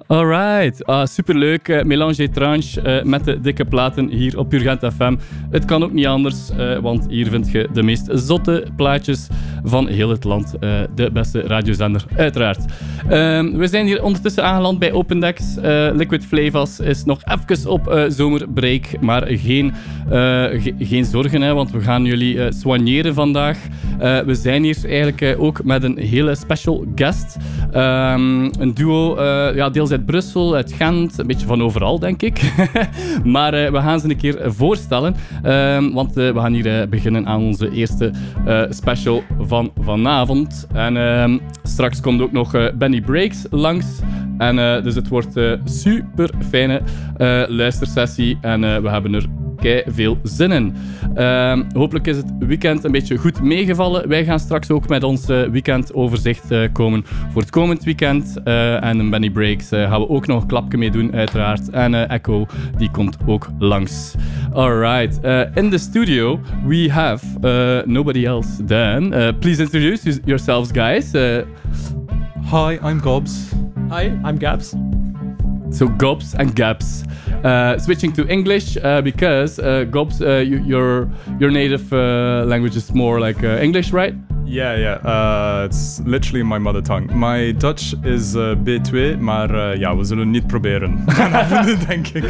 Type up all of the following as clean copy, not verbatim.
Alright, superleuk. Mélange étrange met de dikke platen hier op Urgent FM. Het kan ook niet anders, want hier vind je de meest zotte plaatjes van heel het land. De beste radiozender, uiteraard. We zijn hier ondertussen aangeland bij Open Decks. Liquid Flavas is nog even op zomerbreak, maar geen zorgen, hè, want we gaan jullie soigneren vandaag. We zijn hier eigenlijk ook met een hele special guest. Een duo, deels uit Brussel, uit Gent, een beetje van overal, denk ik. Maar we gaan ze een keer voorstellen, want we gaan hier beginnen aan onze eerste special van vanavond. En straks komt ook nog Benny Breaks langs. En dus het wordt een super fijne luistersessie en we hebben er veel zin in. Hopelijk is het weekend een beetje goed meegevallen. Wij gaan straks ook met ons weekendoverzicht komen voor het komend weekend. En een Benny Breaks gaan we ook nog een klapje mee doen, uiteraard. En Echo, die komt ook langs. Alright. In the studio, we have nobody else than... please introduce yourselves, guys. Hi, I'm Gobs. Hi, I'm Gabs. So Gobs and Gabs. Switching to English because Gobs, your native language is more like English, right? Yeah. It's literally my mother tongue. My Dutch is B2, maar we zullen het niet proberen. Denk ik.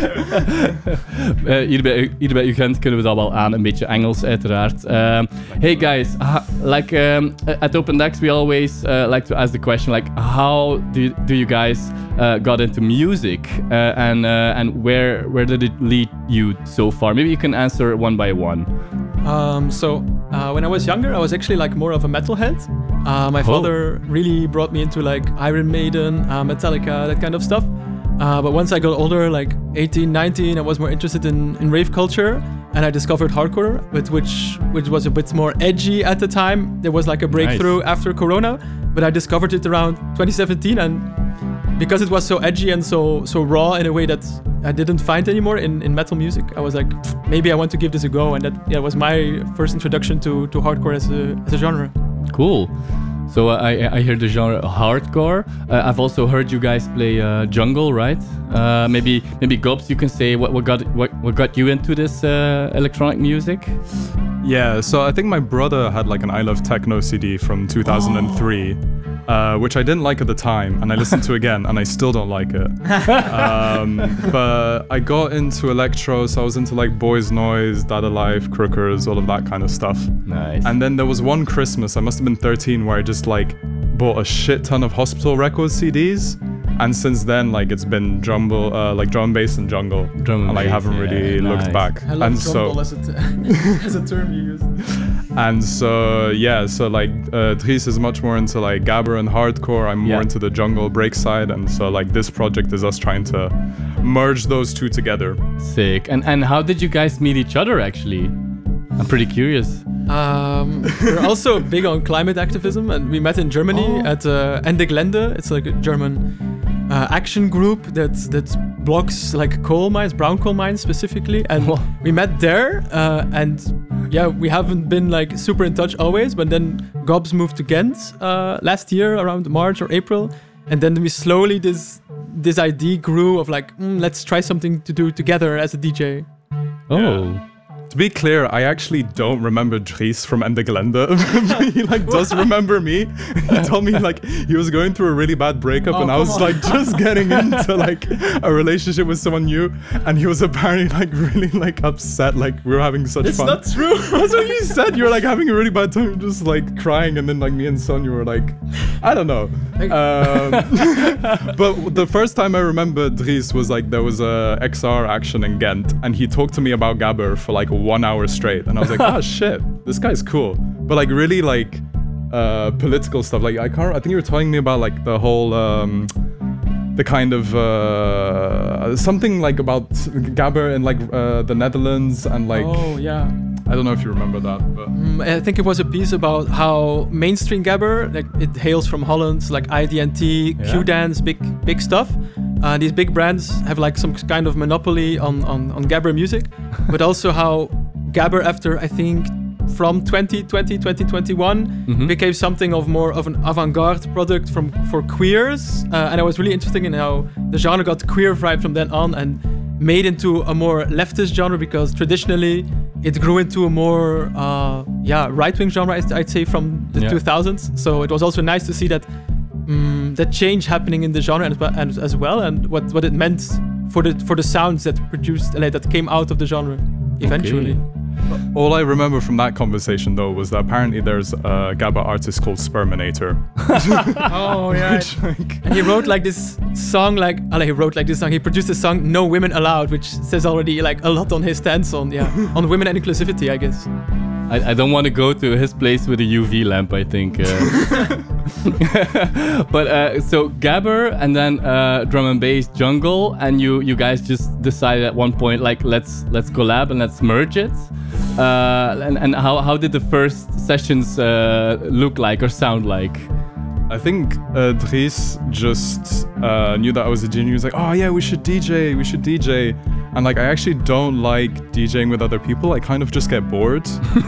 Hier bij UGent kunnen we dat wel aan, een beetje Engels uiteraard. Hey guys, at Open Decks we always like to ask the question like, how do you guys got into music and where did it lead you so far? Maybe you can answer one by one. When I was younger, I was actually like more of a metalhead. My father really brought me into like Iron Maiden, Metallica, that kind of stuff. But once I got older, like 18, 19, I was more interested in rave culture, and I discovered hardcore, which was a bit more edgy at the time. There was like a breakthrough after Corona, but I discovered it around 2017, and because it was so edgy and so raw in a way that I didn't find anymore in metal music, I was like, maybe I want to give this a go, and that was my first introduction to hardcore as a genre. Cool. So I hear the genre hardcore. I've also heard you guys play jungle, right? Maybe Gobs, you can say what got you into this electronic music? Yeah, so I think my brother had like an I Love Techno CD from 2003. Which I didn't like at the time, and I listened to again, and I still don't like it. But I got into electro, so I was into like Boys Noise, Dada Life, Crookers, all of that kind of stuff. Nice. And then there was one Christmas, I must have been 13, where I just like bought a shit ton of Hospital Records CDs. And since then, like it's been drum bass and jungle. And I haven't really looked back. I love jungle as a term you use. And so Dries is much more into like gabber and hardcore. I'm more into the jungle break side, and so like this project is us trying to merge those two together. Sick. And how did you guys meet each other actually? I'm pretty curious. We're also big on climate activism, and we met in Germany at Ende Gelände. It's like a German action group that blocks like coal mines, brown coal mines specifically, and we met there, and we haven't been like super in touch always, but then Gobs moved to Ghent last year around March or April, and then we slowly this idea grew of like, let's try something to do together as a DJ. To be clear, I actually don't remember Dries from Ende Gelände. He like does remember me. He told me like he was going through a really bad breakup, and I was like just getting into like a relationship with someone new, and he was apparently like really like upset, like we were having such fun. It's not true. That's what you said. You were like having a really bad time, just like crying, and then like me and Sonia were like, I don't know. But the first time I remember Dries was like there was a XR action in Ghent, and he talked to me about gabber for like 1 hour straight, and I was like, oh shit, this guy's cool. But like really like political stuff, like I think you were telling me about like the whole the kind of something like about gabber in like the Netherlands, and like I don't know if you remember that, but I think it was a piece about how mainstream gabber, like it hails from Holland, like IDNT, Q-Dance, big stuff. These big brands have like some kind of monopoly on gabber music, but also how gabber after I think from 2020, 2021 became something of more of an avant-garde product for queers. And I was really interested in how the genre got queer vibe from then on and made into a more leftist genre, because traditionally it grew into a more right-wing genre, I'd say, from the 2000s. So it was also nice to see that that change happening in the genre and as well, and what it meant for the sounds that that came out of the genre eventually. Okay. All I remember from that conversation, though, was that apparently there's a Gabba artist called Sperminator. Oh, yeah. And he wrote this song, he produced a song, No Women Allowed, which says already a lot on his stance on women and inclusivity, I guess. I don't want to go to his place with a UV lamp, I think. But so Gabber and then drum and bass jungle, and you guys just decided at one point, let's collab and let's merge it. And how did the first sessions look like or sound like? I think Dries just knew that I was a DJ. He was like, oh yeah, we should DJ. And I actually don't like DJing with other people. I kind of just get bored.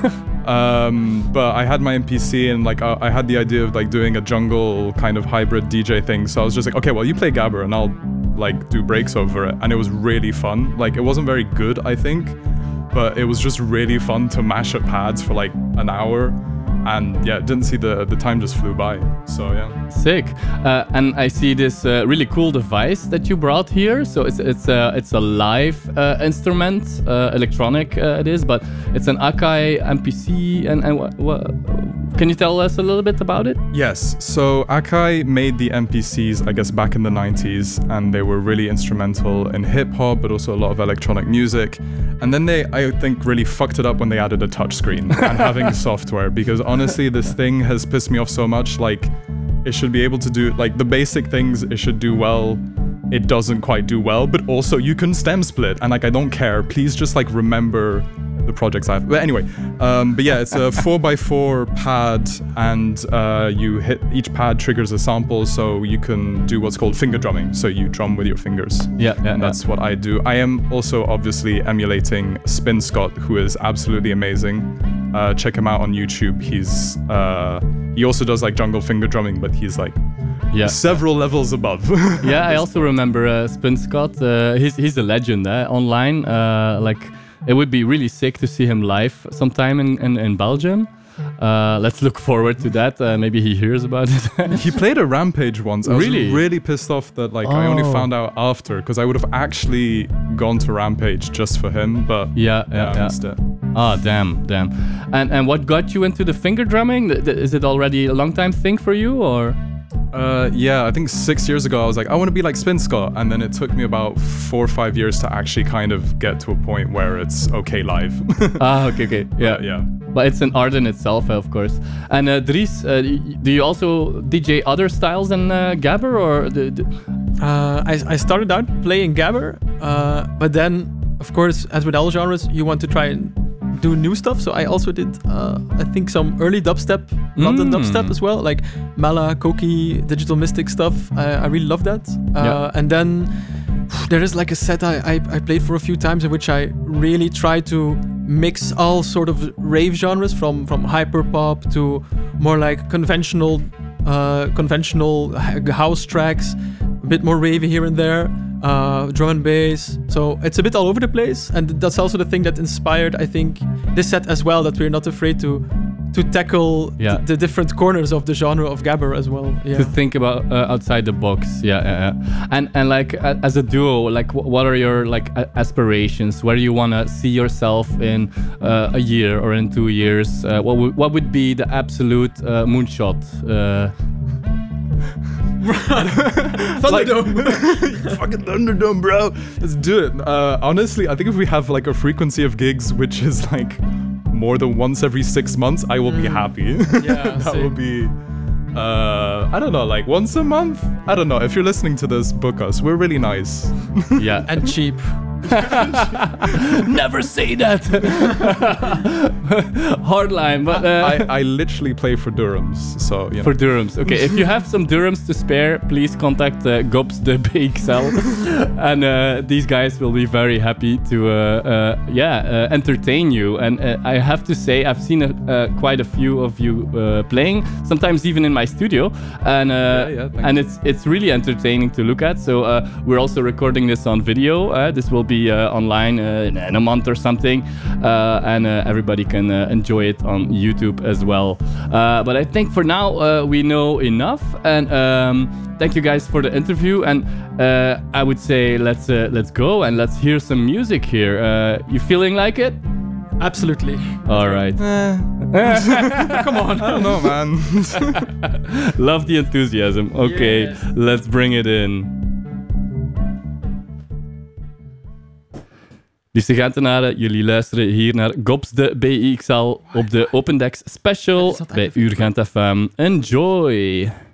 But I had my MPC and I had the idea of doing a jungle kind of hybrid DJ thing. So I was just like, okay, well, you play Gabber and I'll do breaks over it. And it was really fun. It wasn't very good, I think, but it was just really fun to mash up pads for an hour. And yeah, didn't see the time just flew by. So yeah. Sick. And I see this really cool device that you brought here. So it's a live instrument, electronic it is, but it's an Akai MPC. And what can you tell us a little bit about it? Yes. So Akai made the MPCs, I guess, back in the 90s, and they were really instrumental in hip hop, but also a lot of electronic music. And then they, I think, really fucked it up when they added a touchscreen and having software, because honestly, this thing has pissed me off so much. It should be able to do the basic things it should do well. It doesn't quite do well, but also you can stem split, and I don't care. Please just remember the projects I have. But anyway, but yeah, it's a 4x4 pad, and you hit each pad triggers a sample, so you can do what's called finger drumming. So you drum with your fingers. And that's what I do. I am also obviously emulating Spin Scott, who is absolutely amazing. Check him out on YouTube. He also does jungle finger drumming, but he's several levels above. I also remember Spin Scott. He's a legend online. It would be really sick to see him live sometime in Belgium. Let's look forward to that. Maybe he hears about it. He played a Rampage once. I was really pissed off that I only found out after, because I would have actually gone to Rampage just for him. But I missed it. Oh, damn. And what got you into the finger drumming? Is it already a long time thing for you, or? I think 6 years ago I was like, I want to be like Spin Scott, and then it took me about 4 or 5 years to actually kind of get to a point where it's okay live. Okay. Yeah. But it's an art in itself, of course. And Dries, do you also DJ other styles than Gabber, or? I started out playing Gabber, but then, of course, as with all genres, you want to try and do new stuff. So I also did, I think, some early dubstep, London dubstep as well, like Mala, Koki, Digital Mystic stuff. I really love that. And then there is a set I played for a few times in which I really try to mix all sort of rave genres, from hyper pop to more conventional house tracks, a bit more ravey here and there. Drum and bass, so it's a bit all over the place, and that's also the thing that inspired, I think, this set as well, that we're not afraid to tackle the different corners of the genre of Gabber as well. To think about outside the box. And as a duo, what are your aspirations? Where do you want to see yourself in a year or in 2 years? What would be the absolute moonshot? Thunderdome. Fucking Thunderdome, bro. Let's do it. Honestly, I think if we have a frequency of gigs which is more than once every 6 months, I will be happy. That will be I don't know, once a month. I don't know. If you're listening to this, book us. We're really nice. And cheap. Never say that. Hardline, but I literally play for Durham's, so you know. For Durham's. Okay, if you have some Durham's to spare, please contact Gobs de BXL, and these guys will be very happy to entertain you. And I have to say, I've seen quite a few of you playing, sometimes even in my studio, and it's really entertaining to look at. So we're also recording this on video. This will be online in a month or something, and everybody can enjoy it on YouTube as well. But I think for now we know enough, and thank you guys for the interview. And I would say let's go and let's hear some music here. You feeling like it? Absolutely. All right. Come on. I don't know, man. Love the enthusiasm. Okay, yes. Let's bring it in. Liefste Gentenaren, jullie luisteren hier naar Gobs de BXL op de Open Decks Special bij Urgent FM. Enjoy!